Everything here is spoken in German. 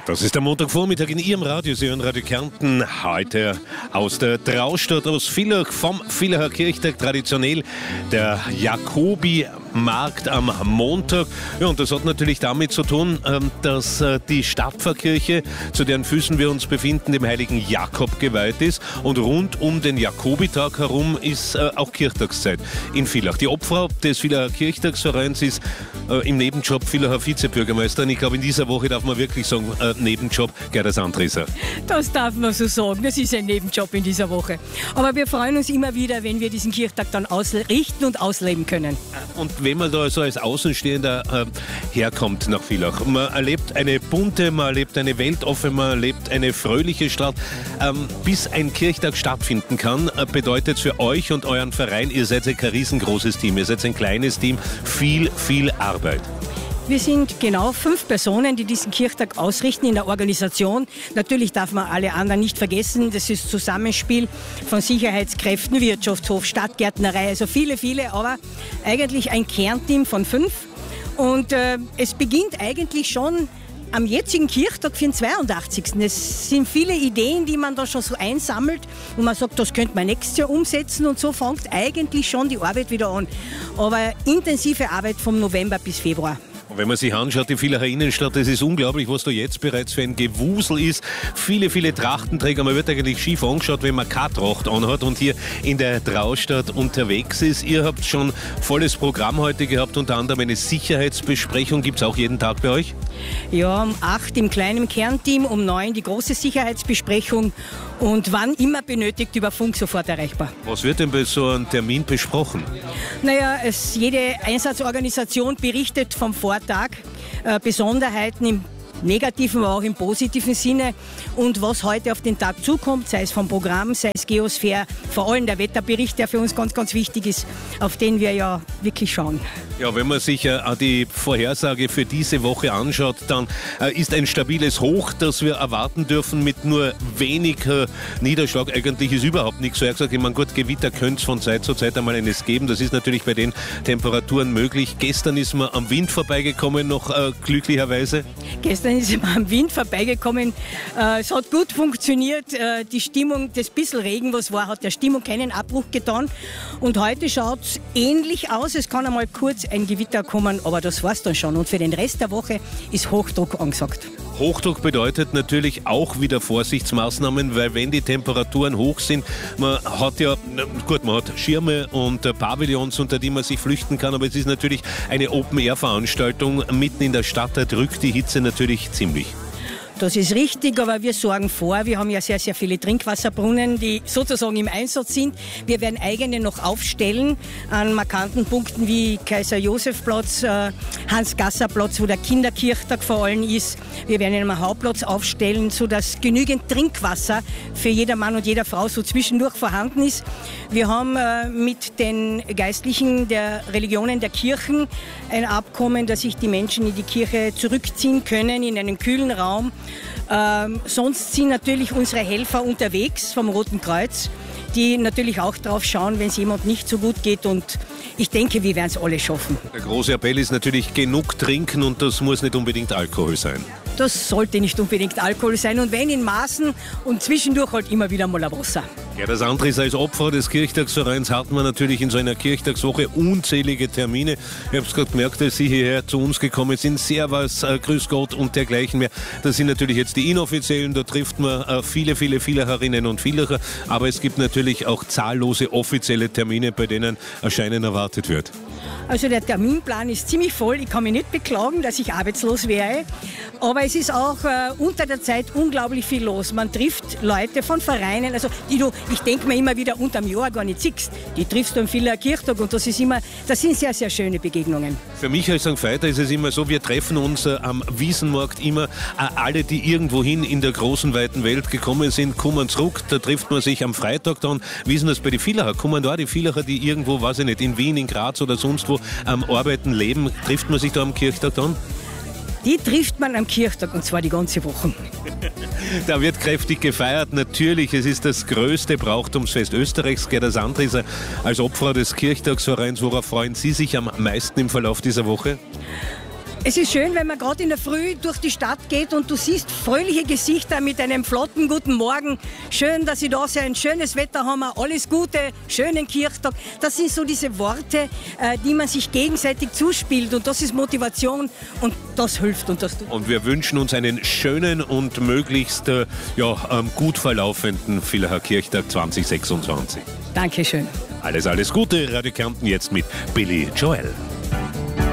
Das ist der Montagvormittag in Ihrem Radio. Sie hören Radio Kärnten heute aus der Traustadt, aus Villach, vom Villacher Kirchtag, traditionell der Jakobi-Markt am Montag. Ja, und das hat natürlich damit zu tun, dass die Stadtpfarrkirche, zu deren Füßen wir uns befinden, dem heiligen Jakob geweiht ist. Und rund um den Jakobitag herum ist auch Kirchtagszeit in Villach. Die Obfrau des Villacher Kirchtagsvereins ist im Nebenjob Villacher Vizebürgermeister. Und ich glaube, in dieser Woche darf man wirklich sagen, Nebenjob Gerda Sandrisser. Das darf man so sagen. Das ist ein Nebenjob in dieser Woche. Aber wir freuen uns immer wieder, wenn wir diesen Kirchtag dann ausrichten und ausleben können. Und wenn man da so als Außenstehender herkommt nach Villach, man erlebt eine bunte, man erlebt eine weltoffene, man erlebt eine fröhliche Stadt. Bis ein Kirchtag stattfinden kann, bedeutet für euch und euren Verein, ihr seid ein riesengroßes Team, ihr seid ein kleines Team, viel Arbeit. Wir sind genau 5 Personen, die diesen Kirchtag ausrichten in der Organisation. Natürlich darf man alle anderen nicht vergessen. Das ist Zusammenspiel von Sicherheitskräften, Wirtschaftshof, Stadtgärtnerei, also viele, aber eigentlich ein Kernteam von 5. Und es beginnt eigentlich schon am jetzigen Kirchtag für den 82. Es sind viele Ideen, die man da schon so einsammelt und man sagt, das könnte man nächstes Jahr umsetzen und so fängt eigentlich schon die Arbeit wieder an. Aber intensive Arbeit vom November bis Februar. Und wenn man sich anschaut, die Villacher Innenstadt, das ist unglaublich, was da jetzt bereits für ein Gewusel ist. Viele Trachtenträger. Man wird eigentlich schief angeschaut, wenn man keine Tracht anhat und hier in der Traustadt unterwegs ist. Ihr habt schon volles Programm heute gehabt, unter anderem eine Sicherheitsbesprechung. Gibt es auch jeden Tag bei euch? Ja, um 8 im kleinen Kernteam, um 9 die große Sicherheitsbesprechung und wann immer benötigt über Funk sofort erreichbar. Was wird denn bei so einem Termin besprochen? Naja, jede Einsatzorganisation berichtet vom Vortag, Besonderheiten im negativen, aber auch im positiven Sinne und was heute auf den Tag zukommt, sei es vom Programm, sei es Geosphäre, vor allem der Wetterbericht, der für uns ganz wichtig ist, auf den wir ja wirklich schauen. Ja, wenn man sich die Vorhersage für diese Woche anschaut, dann ist ein stabiles Hoch, das wir erwarten dürfen mit nur wenig Niederschlag. Eigentlich ist überhaupt nichts. So gesagt, ich meine, gut, Gewitter könnte es von Zeit zu Zeit einmal eines geben. Das ist natürlich bei den Temperaturen möglich. Gestern ist man am Wind vorbeigekommen, noch glücklicherweise. Gestern ist man am Wind vorbeigekommen. Es hat gut funktioniert. Die Stimmung, das bisschen Regen, was war, hat der Stimmung keinen Abbruch getan. Und heute schaut es ähnlich aus. Es kann einmal kurz ein Gewitter kommen, aber das war's dann schon. Und für den Rest der Woche ist Hochdruck angesagt. Hochdruck bedeutet natürlich auch wieder Vorsichtsmaßnahmen, weil wenn die Temperaturen hoch sind, man hat Schirme und Pavillons, unter die man sich flüchten kann, aber es ist natürlich eine Open-Air-Veranstaltung mitten in der Stadt, da drückt die Hitze natürlich ziemlich. Das ist richtig, aber wir sorgen vor. Wir haben ja sehr viele Trinkwasserbrunnen, die sozusagen im Einsatz sind. Wir werden eigene noch aufstellen an markanten Punkten wie Kaiser-Josef-Platz, Hans-Gasser-Platz, wo der Kinderkirchtag vor allem ist. Wir werden einen Hauptplatz aufstellen, sodass genügend Trinkwasser für jeder Mann und jeder Frau so zwischendurch vorhanden ist. Wir haben mit den Geistlichen der Religionen, der Kirchen ein Abkommen, dass sich die Menschen in die Kirche zurückziehen können, in einen kühlen Raum. Sonst sind natürlich unsere Helfer unterwegs vom Roten Kreuz, die natürlich auch drauf schauen, wenn es jemand nicht so gut geht und ich denke, wir werden es alle schaffen. Der große Appell ist natürlich genug trinken und das muss nicht unbedingt Alkohol sein. Das sollte nicht unbedingt Alkohol sein und wenn in Maßen und zwischendurch halt immer wieder mal ein Wasser. Gerda Sandrisser als Opfer des Kirchtagsvereins hat man natürlich in so einer Kirchtagswoche unzählige Termine. Ich habe es gerade gemerkt, als Sie hierher zu uns gekommen sind, Servus, Grüß Gott und dergleichen mehr. Das sind natürlich jetzt die inoffiziellen, da trifft man viele Villacherinnen und Villacher, aber es gibt natürlich auch zahllose offizielle Termine, bei denen Erscheinen erwartet wird. Also der Terminplan ist ziemlich voll. Ich kann mich nicht beklagen, dass ich arbeitslos wäre. Aber es ist auch unter der Zeit unglaublich viel los. Man trifft Leute von Vereinen, also die du, ich denke mir immer wieder, unterm Jahr gar nicht siehst. Die triffst du am Villacher Kirchtag und das sind sehr schöne Begegnungen. Für mich als St. Veit ist es immer so, wir treffen uns am Wiesenmarkt immer alle, die irgendwohin in der großen, weiten Welt gekommen sind, kommen zurück. Da trifft man sich am Freitag dann. Wie ist denn das bei den Villacher? Kommen da die Villacher, die irgendwo, weiß ich nicht, in Wien, in Graz oder sonst wo arbeiten, leben, trifft man sich da am Kirchtag dann? Die trifft man am Kirchtag und zwar die ganze Woche. Da wird kräftig gefeiert. Natürlich, es ist das größte Brauchtumsfest Österreichs. Gerda Sandrisser als Obfrau des Kirchtagsvereins, worauf freuen Sie sich am meisten im Verlauf dieser Woche? Es ist schön, wenn man gerade in der Früh durch die Stadt geht und du siehst fröhliche Gesichter mit einem flotten guten Morgen. Schön, dass Sie da sind, schönes Wetter haben wir, alles Gute, schönen Kirchtag. Das sind so diese Worte, die man sich gegenseitig zuspielt und das ist Motivation und das hilft und das tut. Und wir wünschen uns einen schönen und möglichst gut verlaufenden Villacher Kirchtag 2026. Dankeschön. Alles Gute, Radio Kärnten jetzt mit Billy Joel.